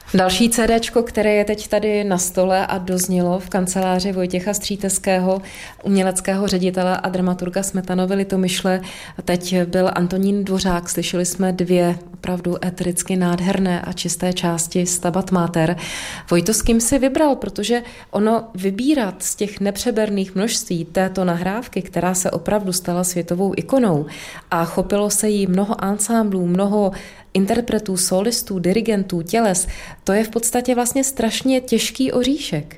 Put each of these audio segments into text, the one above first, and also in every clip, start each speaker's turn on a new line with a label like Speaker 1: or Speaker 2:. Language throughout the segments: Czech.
Speaker 1: Další CDčko, které je teď tady na stole a doznělo v kanceláři Vojtěcha Stříteského, uměleckého ředitele a dramaturga Smetanovy Litomyšle, teď byl Antonín Dvořák. Slyšeli jsme dvě opravdu etericky nádherné a čisté části Stabat Mater. Vojto, s kým si vybral, protože ono vybírat z těch nepřeberných množství této nahrávky, která se opravdu stala světovou ikonou a chopilo se jí mnoho ansámblů, mnoho interpretů, solistů, dirigentů, těles, to je v podstatě vlastně strašně těžký oříšek.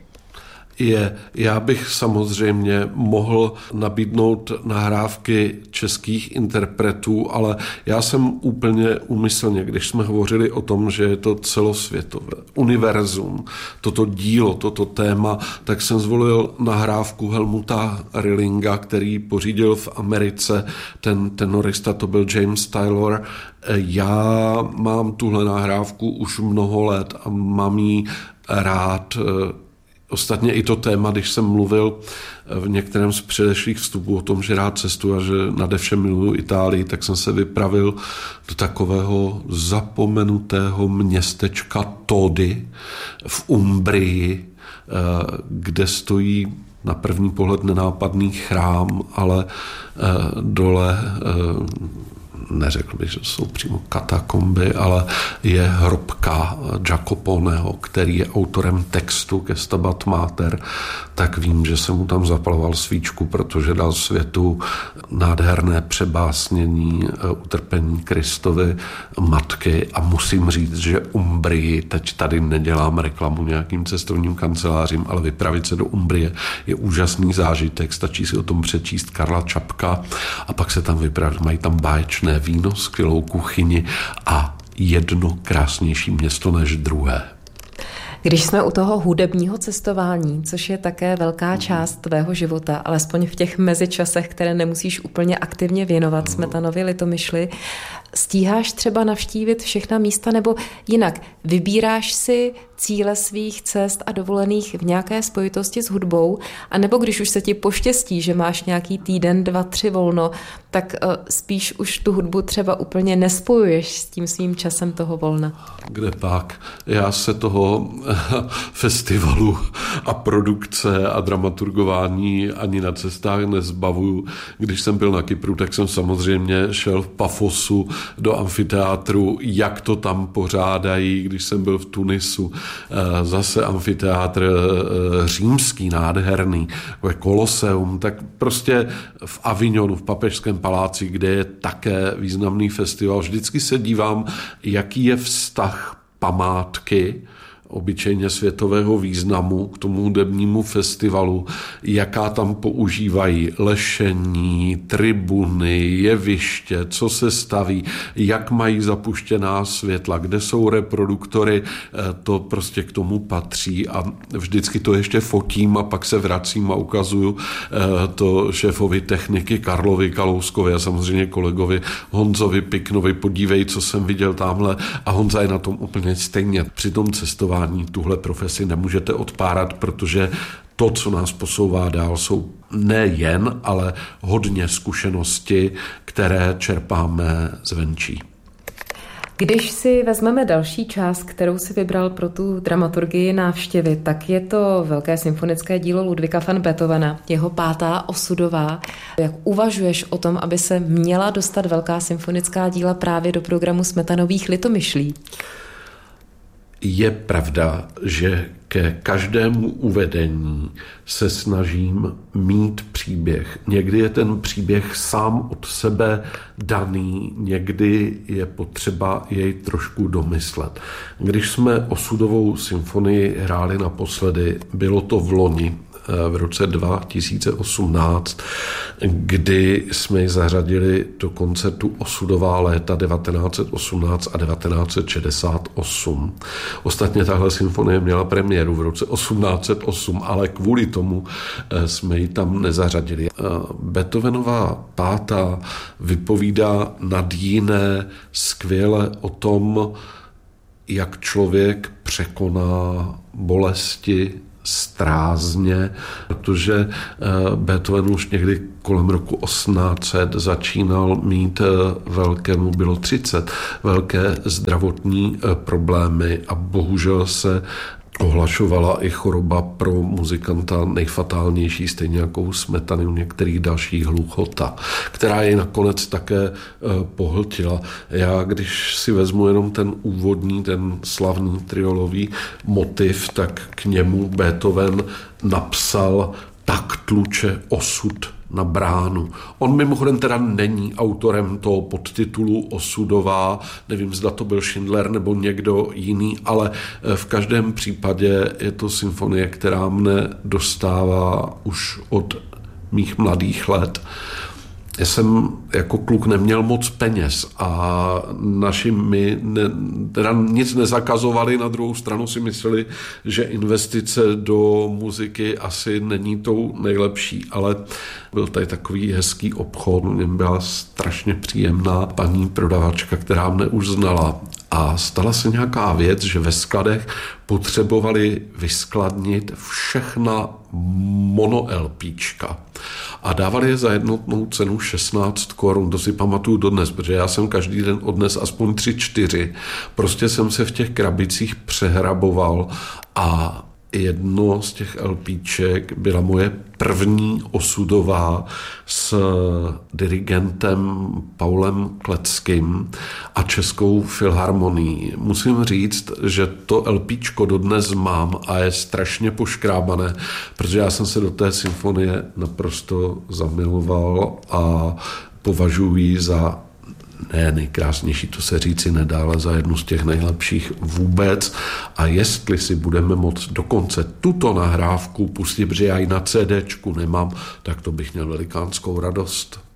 Speaker 2: Já bych samozřejmě mohl nabídnout nahrávky českých interpretů, ale já jsem úplně úmyslně, když jsme hovořili o tom, že je to celosvětové univerzum, toto dílo, toto téma, tak jsem zvolil nahrávku Helmuta Rillinga, který pořídil v Americe, ten tenorista, to byl James Taylor. Já mám tuhle nahrávku už mnoho let a mám ji rád. Ostatně i to téma, když jsem mluvil v některém z předešlých vstupů o tom, že rád cestuji a že nadevšem miluju Itálii, tak jsem se vypravil do takového zapomenutého městečka Todi v Umbrii, kde stojí na první pohled nenápadný chrám, ale dole neřekl bych, že jsou přímo katakomby, ale je hrobka Jacoponeho, který je autorem textu ke Stabat Mater, tak vím, že jsem mu tam zapaloval svíčku, protože dal světu nádherné přebásnění utrpení Kristovy matky a musím říct, že Umbrii, teď tady nedělám reklamu nějakým cestovním kancelářím, ale vypravit se do Umbrie je úžasný zážitek, stačí si o tom přečíst Karla Čapka a pak se tam vypravit, mají tam báječné víno, skvělou kuchyni a jedno krásnější město než druhé.
Speaker 1: Když jsme u toho hudebního cestování, což je také velká část tvého života, alespoň v těch mezičasech, které nemusíš úplně aktivně věnovat Smetanově Litomyšli, stíháš třeba navštívit všechna místa, nebo jinak vybíráš si cíle svých cest a dovolených v nějaké spojitosti s hudbou, anebo když už se ti poštěstí, že máš nějaký týden, 2, 3 volno, tak spíš už tu hudbu třeba úplně nespojuješ s tím svým časem toho volna?
Speaker 2: Kde pak? Já se toho festivalu a produkce a dramaturgování ani na cestách nezbavuju. Když jsem byl na Kypru, tak jsem samozřejmě šel v Pafosu do amfiteátru, jak to tam pořádají. Když jsem byl v Tunisu, zase amfiteátr římský, nádherný, Koloseum, tak prostě v Avignonu, v Papežském paláci, kde je také významný festival. Vždycky se dívám, jaký je vztah památky obyčejně světového významu k tomu hudebnímu festivalu, jaká tam používají lešení, tribuny, jeviště, co se staví, jak mají zapuštěná světla, kde jsou reproduktory, to prostě k tomu patří a vždycky to ještě fotím a pak se vracím a ukazuju to šéfovi techniky Karlovi Kalouskovi a samozřejmě kolegovi Honzovi Piknovi, podívej, co jsem viděl tamhle, a Honza je na tom úplně stejně. Při tom cestování tuhle profesi nemůžete odpárat, protože to, co nás posouvá dál, jsou nejen, ale hodně zkušenosti, které čerpáme zvenčí.
Speaker 1: Když si vezmeme další část, kterou si vybral pro tu dramaturgii návštěvy, tak je to velké symfonické dílo Ludwiga van Beethovena, jeho 5. osudová. Jak uvažuješ o tom, aby se měla dostat velká symfonická díla právě do programu Smetanových Litomyšlí?
Speaker 2: Je pravda, že ke každému uvedení se snažím mít příběh. Někdy je ten příběh sám od sebe daný, někdy je potřeba jej trošku domyslet. Když jsme osudovou symfonii hráli naposledy, bylo to v loni, v roce 2018, kdy jsme ji zařadili do koncertu Osudová léta 1918 a 1968. Ostatně tahle symfonie měla premiéru v roce 1808, ale kvůli tomu jsme ji tam nezařadili. Beethovenova 5. vypovídá nad jiné skvěle o tom, jak člověk překoná bolesti, strázně, protože Beethoven už někdy kolem roku 1800 začínal mít mu bylo 30, velké zdravotní problémy a bohužel se ohlašovala i choroba pro muzikanta nejfatálnější, stejně jako u Smetany, u některých dalších hluchota, která jej nakonec také pohltila. Já, když si vezmu jenom ten úvodní, ten slavný triolový motiv, tak k němu Beethoven napsal Tak tluče osud na bránu. On mimochodem teda není autorem toho podtitulu Osudová, nevím, zda to byl Schindler nebo někdo jiný, ale v každém případě je to symfonie, která mne dostává už od mých mladých let. Já jsem jako kluk neměl moc peněz a naši mi teda nic nezakazovali, na druhou stranu si mysleli, že investice do muziky asi není tou nejlepší, ale byl tady takový hezký obchod, v něm byla strašně příjemná paní prodavačka, která mne už znala. A stala se nějaká věc, že ve skladech potřebovali vyskladnit všechna mono-LPčka a dávali je za jednotnou cenu 16 korun. To si pamatuju dodnes, protože já jsem každý den odnes aspoň 3-4. Prostě jsem se v těch krabicích přehraboval a jedno z těch LPček byla moje první Osudová s dirigentem Paulem Kleckým a Českou filharmonií. Musím říct, že to LPčko dodnes mám a je strašně poškrábané, protože já jsem se do té symfonie naprosto zamiloval a považuji ji za ne nejkrásnější, to se říci nedá, ale za jednu z těch nejlepších vůbec. A jestli si budeme moct dokonce tuto nahrávku pustit, protože já ji na CDčku nemám, tak to bych měl velikánskou radost.